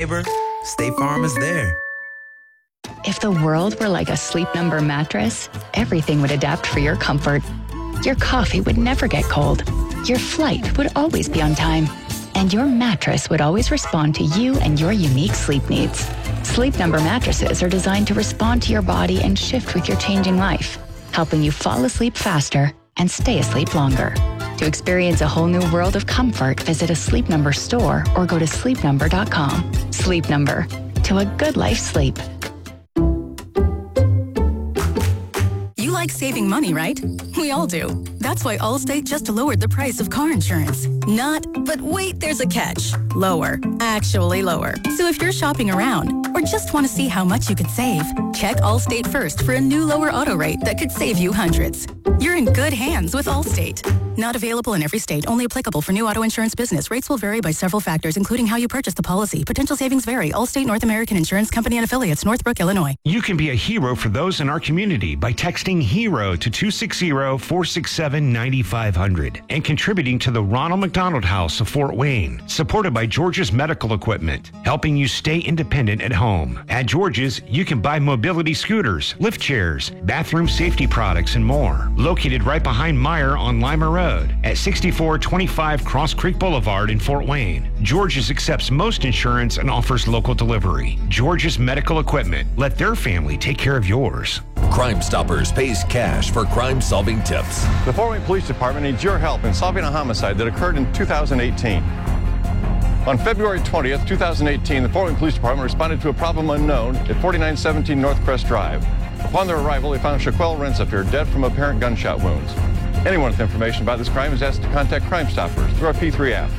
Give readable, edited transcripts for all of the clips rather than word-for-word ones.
Neighbor, State Farm is there. If the world were like a Sleep Number mattress, everything would adapt for your comfort. Your coffee would never get cold. Your flight would always be on time. And your mattress would always respond to you and your unique sleep needs. Sleep Number mattresses are designed to respond to your body and shift with your changing life, helping you fall asleep faster and stay asleep longer. To experience a whole new world of comfort, visit a Sleep Number store or go to sleepnumber.com. Sleep Number. To a good life sleep. You like saving money, right? We all do. That's why Allstate just lowered the price of car insurance. Not, but wait, there's a catch. Lower. Actually lower. So if you're shopping around or just want to see how much you could save, check Allstate first for a new lower auto rate that could save you hundreds. You're in good hands with Allstate. Not available in every state. Only applicable for new auto insurance business. Rates will vary by several factors, including how you purchase the policy. Potential savings vary. Allstate North American Insurance Company and Affiliates, Northbrook, Illinois. You can be a hero for those in our community by texting HERO to 260-467-9500 and contributing to the Ronald McDonald House of Fort Wayne, supported by George's Medical Equipment, helping you stay independent at home. At George's, you can buy mobility scooters, lift chairs, bathroom safety products, and more. Located right behind Meyer on Lima Road at 6425 Cross Creek Boulevard in Fort Wayne. George's accepts most insurance and offers local delivery. George's Medical Equipment. Let their family take care of yours. Crime Stoppers pays cash for crime-solving tips. The Fort Wayne Police Department needs your help in solving a homicide that occurred in 2018. On February 20th, 2018, the Fort Wayne Police Department responded to a problem unknown at 4917 North Crest Drive. Upon their arrival, they found Shaquelle Rencefir dead from apparent gunshot wounds. Anyone with information about this crime is asked to contact Crime Stoppers through our P3 app.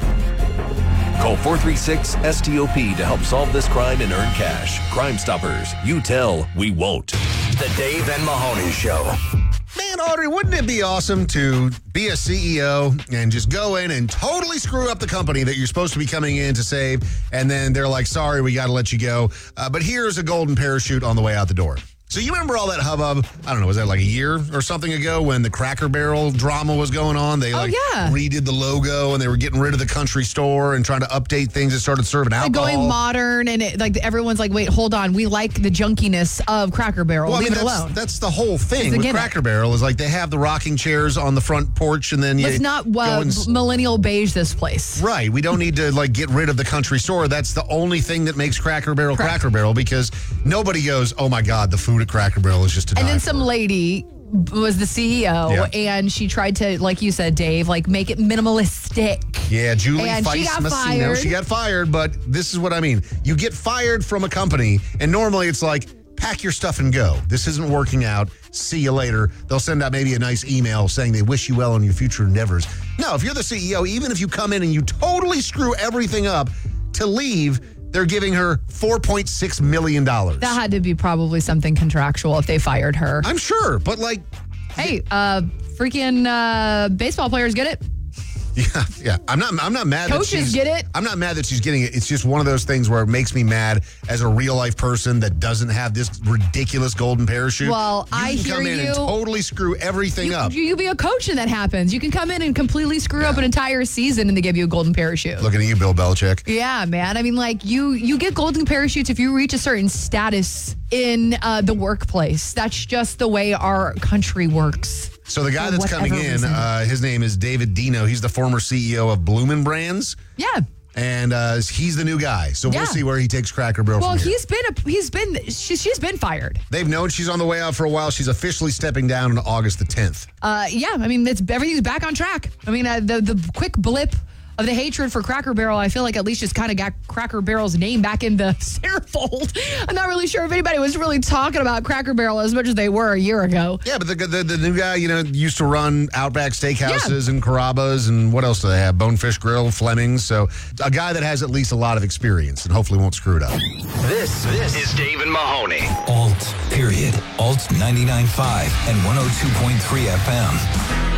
Call 436-STOP to help solve this crime and earn cash. Crime Stoppers. You tell, we won't. The Dave and Mahoney Show. Man, Audrey, wouldn't it be awesome to be a CEO and just go in and totally screw up the company that you're supposed to be coming in to save, and then they're like, sorry, we got to let you go, but here's a golden parachute on the way out the door. So you remember all that hubbub, I don't know, was that like a year or something ago when the Cracker Barrel drama was going on? They redid the logo and they were getting rid of the country store and trying to update things and started serving alcohol. Going modern, and everyone's like, wait, hold on. We like the junkiness of Cracker Barrel. Leave it alone. That's the whole thing with Cracker Barrel is like they have the rocking chairs on the front porch and then let's not millennial beige this place. Right. We don't need to get rid of the country store. That's the only thing that makes Cracker Barrel Cracker Barrel, because nobody goes, oh my God, the food at Cracker Barrel is just to die. And then some lady was the CEO, and she tried to, like you said, Dave, make it minimalistic. Yeah, Julie and Feist she got Massino. fired. She got fired, but this is what I mean. You get fired from a company, and normally it's like, pack your stuff and go. This isn't working out. See you later. They'll send out maybe a nice email saying they wish you well in your future endeavors. No, if you're the CEO, even if you come in and you totally screw everything up, to leave, they're giving her $4.6 million. That had to be probably something contractual if they fired her. I'm sure, but hey, freaking baseball players get it. Yeah. I'm not mad. Coaches get it. I'm not mad that she's getting it. It's just one of those things where it makes me mad as a real life person that doesn't have this ridiculous golden parachute. Well, I hear you. Come in and totally screw everything up. You be a coach and that happens. You can come in and completely screw up an entire season and they give you a golden parachute. Looking at you, Bill Belichick. Yeah, man. I mean, you get golden parachutes if you reach a certain status in the workplace. That's just the way our country works. So the guy that's coming in, his name is David Dino. He's the former CEO of Bloomin' Brands. Yeah. And he's the new guy. So we'll see where he takes Cracker Barrel from here. She's been fired. They've known she's on the way out for a while. She's officially stepping down on August the 10th. Yeah, I mean, everything's back on track. I mean, the quick blip of the hatred for Cracker Barrel, I feel like at least just kind of got Cracker Barrel's name back in the centerfold. I'm not really sure if anybody was really talking about Cracker Barrel as much as they were a year ago. Yeah, but the new guy, used to run Outback Steakhouses and Carrabba's, and what else do they have? Bonefish Grill, Fleming's. So a guy that has at least a lot of experience and hopefully won't screw it up. This is Dave and Mahoney. Alt 99.5 and 102.3 FM.